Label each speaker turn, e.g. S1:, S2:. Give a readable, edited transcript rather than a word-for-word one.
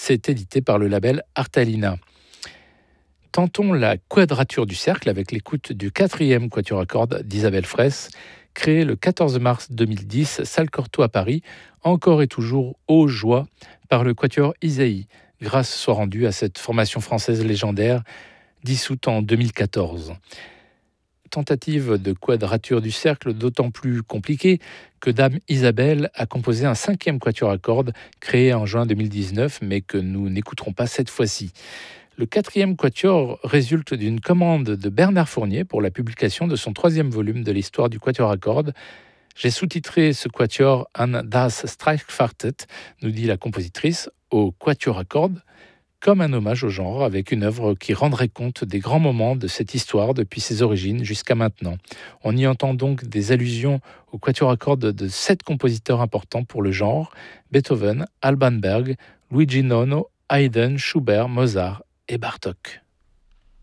S1: C'est édité par le label Artalina. Tentons la quadrature du cercle avec l'écoute du 4e quatuor à cordes d'Isabelle Fraisse, créé le 14 mars 2010, salle Cortot à Paris, encore et toujours aux joies par le quatuor Isaïe. Grâce soit rendue à cette formation française légendaire, dissoute en 2014. Tentative de quadrature du cercle d'autant plus compliquée que Dame Isabelle a composé un 5e quatuor à cordes créé en juin 2019, mais que nous n'écouterons pas cette fois-ci. Le 4e quatuor résulte d'une commande de Bernard Fournier pour la publication de son 3e volume de l'histoire du quatuor à cordes. J'ai sous-titré ce quatuor An das Streichquartett, nous dit la compositrice, au quatuor à cordes, comme un hommage au genre, avec une œuvre qui rendrait compte des grands moments de cette histoire depuis ses origines jusqu'à maintenant. On y entend donc des allusions au quatuor à cordes de 7 compositeurs importants pour le genre: Beethoven, Alban Berg, Luigi Nono, Haydn, Schubert, Mozart et Bartók.